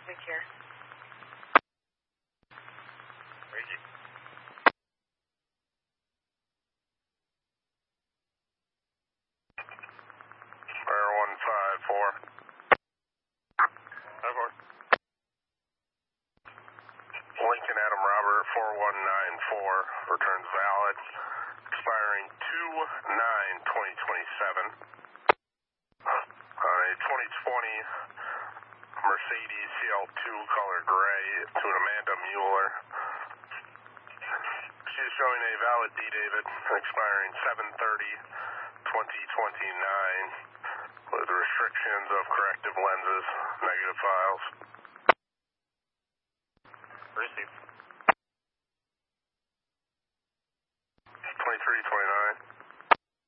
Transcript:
Traffic here. Thank you. Fire 154. 54. Lincoln Adam Robert 4194 returns valid, expiring 2/9/2027. On a 2020 Mercedes CL2 color gray to an Amanda Mueller. She's showing a valid D-David expiring 7/30/2029 with restrictions of corrective lenses, negative files. Received. 2329.